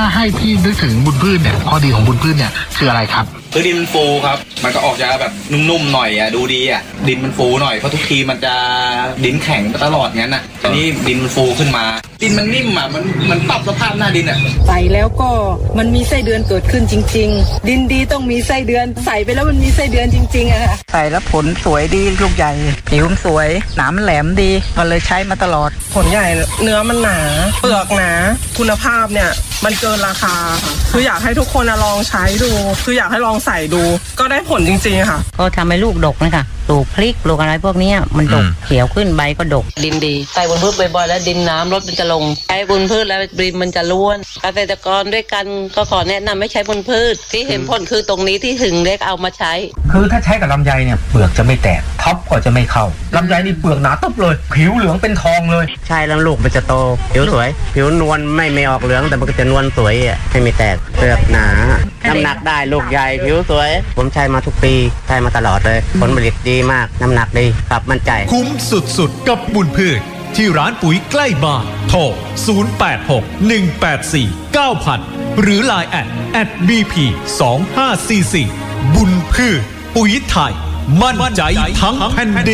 ให้พี่นึกถึงบุญพืชเนี่ยข้อดีของบุญพืชเนี่ยคืออะไรครับคือดินมันฟูครับมันก็ออกจะแบบนุ่มๆหน่อยอ่ะดูดีอ่ะดินมันฟูหน่อยเพราะทุกทีมันจะดินแข็งตลอดงั้นอ่ะตอนนี้ดินมันฟูขึ้นมาดินมันนิ่มอ่ะมันปรับสภาพหน้าดินอ่ะใส่แล้วก็มันมีไส้เดือนเกิดขึ้นจริงๆดินดีต้องมีไส้เดือนใส่ไปแล้วมันมีไส้เดือนจริงๆอะค่ะใส่แล้วผลสวยดีลูกใหญ่ผิวสวยหนามแหลมดีก็เลยใช้มาตลอดผลใหญ่เนื้อมันหนาเปลือกหนาคุณภาพเนี่ยมันเกินราคาค่ะคืออยากให้ทุกคนลองใช้ดูคืออยากให้ลองใส่ดูก็ได้ผลจริงๆค่ะก็ทำให้ลูกดกนะคะปลูกพริกปลูกอะไรพวกนี้มันดกเขียวขึ้นใบก็ดกดินดีใส่บนพืชบ่อยๆแล้วดินน้ำรดมันจะลงใช้บนพืชแล้วดินมันจะล้วนเกษตรกรด้วยกันก็ขอแนะนำไม่ใช้บนพืชที่เห็นผลคือตรงนี้ที่ถึงเล็กเอามาใช้คือถ้าใช้กับลำไยเนี่ยเปลือกจะไม่แตกท็อปก็จะไม่เข้าลำไยนี่เปลือกหนาตึ๊บเลยผิวเหลืองเป็นทองเลยใช่แล้วลูกมันจะโตผิวสวยผิวนวลไม่ออกเหลืองแต่มันก็จะนวลสวยอ่ะไม่แตกเปลือกหนาน้ำหนักได้ลูกใหญ่ผิวสวยผมใช้มาทุกปีใช้มาตลอดเลยผลผลิตดีมากน้ำหนักดีครับมั่นใจคุ้มสุดๆกับบุญพืชที่ร้านปุ๋ยใกล้บ้านโทร0861849000หรือ LINE @BP2544 บุญพืชปุ๋ยไทยมั่นใจทั้งแผ่นดิน